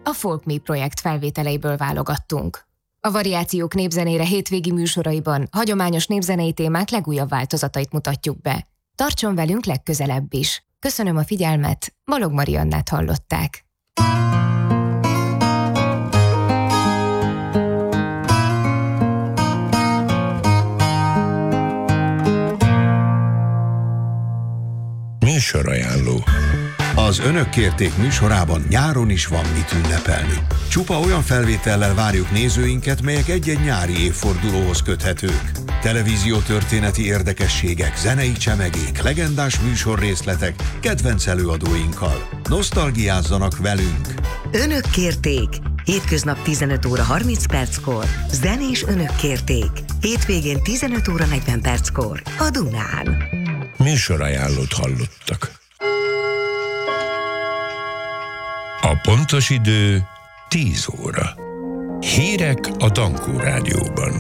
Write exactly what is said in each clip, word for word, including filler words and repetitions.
a Folk Me projekt felvételeiből válogattunk. A Variációk népzenére hétvégi műsoraiban hagyományos népzenei témák legújabb változatait mutatjuk be. Tartson velünk legközelebb is. Köszönöm a figyelmet, Balog Mariannát hallották. Műsorajánló. Az Önök kérték műsorában nyáron is van mit ünnepelni. Csupa olyan felvétellel várjuk nézőinket, melyek egy-egy nyári évfordulóhoz köthetők. Televíziótörténeti érdekességek, zenei csemegék, legendás műsorrészletek, kedvenc előadóinkkal. Nosztalgiázzanak velünk! Önök kérték! Hétköznap tizenöt óra harminc perckor. Zenés Önök kérték. Hétvégén tizenöt óra negyven perckor. A Dunán. Műsorajánlót hallottak. A pontos idő tíz óra. Hírek a Dankó Rádióban.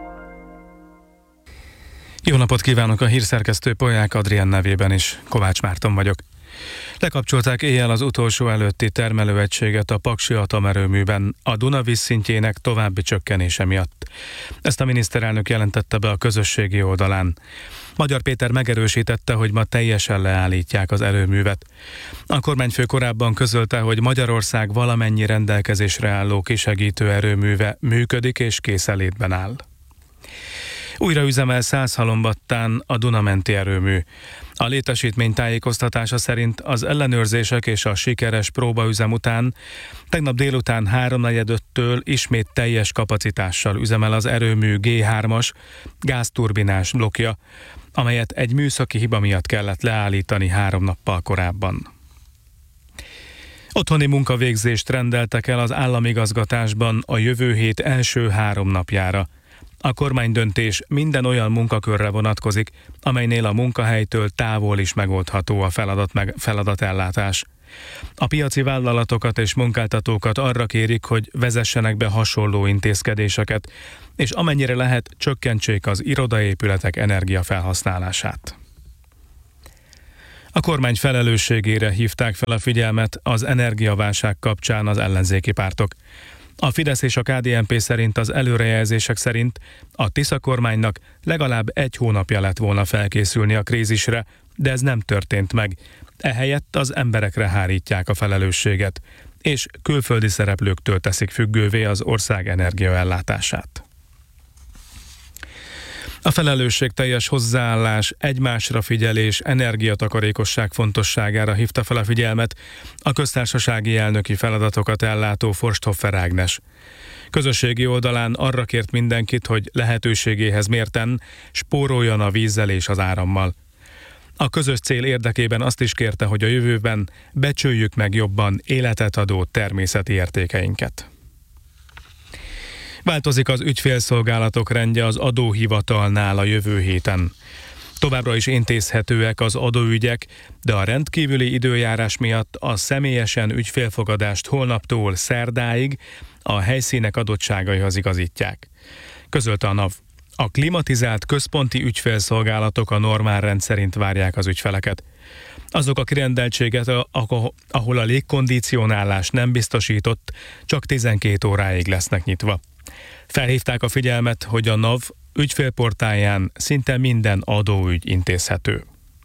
Jó napot kívánok, a hírszerkesztő Polyák Adrián nevében is. Kovács Márton vagyok. Lekapcsolták éjjel az utolsó előtti termelőegységet a Paksi atomerőműben a Duna vízszintjének további csökkenése miatt. Ezt a miniszterelnök jelentette be a közösségi oldalán. Magyar Péter megerősítette, hogy ma teljesen leállítják az erőművet. A kormányfő korábban közölte, hogy Magyarország valamennyi rendelkezésre álló kisegítő erőműve működik és készenlétben áll. Újra üzemel Százhalombattán a Dunamenti erőmű. A létesítmény tájékoztatása szerint az ellenőrzések és a sikeres próbaüzem után tegnap délután háromnegyedöttől ismét teljes kapacitással üzemel az erőmű gé hármas gázturbinás blokkja, amelyet egy műszaki hiba miatt kellett leállítani három nappal korábban. Otthoni munkavégzést rendeltek el az államigazgatásban a jövő hét első három napjára. A kormánydöntés minden olyan munkakörre vonatkozik, amelynél a munkahelytől távol is megoldható a feladat meg, feladatellátás. A piaci vállalatokat és munkáltatókat arra kérik, hogy vezessenek be hasonló intézkedéseket, és amennyire lehet, csökkentsék az irodaépületek energiafelhasználását. A kormány felelősségére hívták fel a figyelmet az energiaválság kapcsán az ellenzéki pártok. A Fidesz és a ká dé en pé szerint az előrejelzések szerint a Tisza kormánynak legalább egy hónapja lett volna felkészülni a krízisre, de ez nem történt meg. Ehelyett az emberekre hárítják a felelősséget, és külföldi szereplőktől teszik függővé az ország energiaellátását. A felelősségteljes hozzáállás, egymásra figyelés, energiatakarékosság fontosságára hívta fel a figyelmet a köztársasági elnöki feladatokat ellátó Forsthoffer Ágnes. Közösségi oldalán arra kért mindenkit, hogy lehetőségéhez mérten spóroljon a vízzel és az árammal. A közös cél érdekében azt is kérte, hogy a jövőben becsüljük meg jobban életet adó természeti értékeinket. Változik az ügyfélszolgálatok rendje az adóhivatalnál a jövő héten. Továbbra is intézhetőek az adóügyek, de a rendkívüli időjárás miatt a személyesen ügyfélfogadást holnaptól szerdáig a helyszínek adottságaihoz igazítják. Közölte a NAV. A klimatizált központi ügyfélszolgálatok a normál rend szerint várják az ügyfeleket. Azok a kirendeltséget, ahol a légkondicionálás nem biztosított, csak tizenkét óráig lesznek nyitva. Felhívták a figyelmet, hogy a NAV ügyfélportáján szinte minden adóügy intézhető.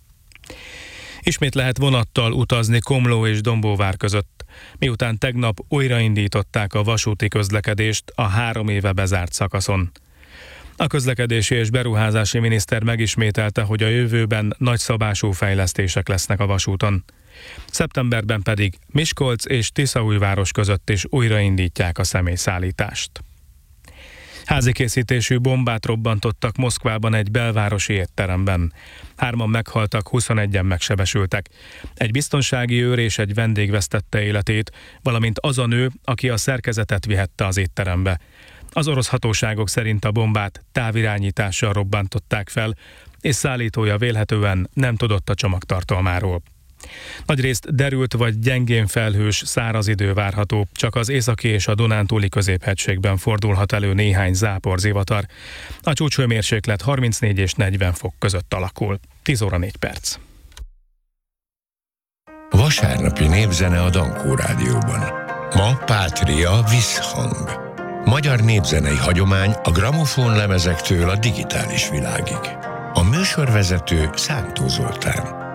Ismét lehet vonattal utazni Komló és Dombóvár között, miután tegnap újraindították a vasúti közlekedést a három éve bezárt szakaszon. A közlekedési és beruházási miniszter megismételte, hogy a jövőben nagyszabású fejlesztések lesznek a vasúton. Szeptemberben pedig Miskolc és Tiszaújváros között is újraindítják a személyszállítást. Házikészítésű bombát robbantottak Moszkvában egy belvárosi étteremben. Hárman meghaltak, huszonegyen megsebesültek. Egy biztonsági őr és egy vendég vesztette életét, valamint az a nő, aki a szerkezetet vihette az étterembe. Az orosz hatóságok szerint a bombát távirányítással robbantották fel, és szállítója vélhetően nem tudott a csomagtartalmáról. Nagyrészt derült vagy gyengén felhős, száraz idő várható, csak az északi és a Dunántúli középhegységben fordulhat elő néhány záporzivatar. A csúcshőmérséklet harmincnégy és negyven fok között alakul. tíz óra négy perc. Vasárnapi népzene a Dankó Rádióban. Ma Pátria Visszhang. Magyar népzenei hagyomány a gramofón lemezektől a digitális világig. A műsorvezető Szántó Zoltán.